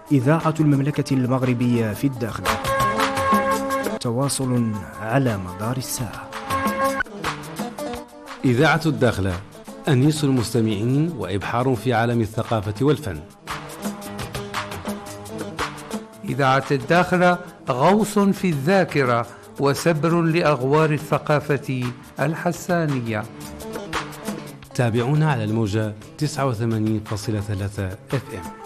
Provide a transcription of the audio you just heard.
إذاعة المملكة المغربية في الداخل. تواصل على مدار الساعة. إذاعة الداخلة، أنيس المستمعين وإبحار في عالم الثقافة والفن. إذاعة الداخلة غوص في الذاكرة وسبر لأغوار الثقافة الحسانية. تابعونا على الموجة 89.3 FM.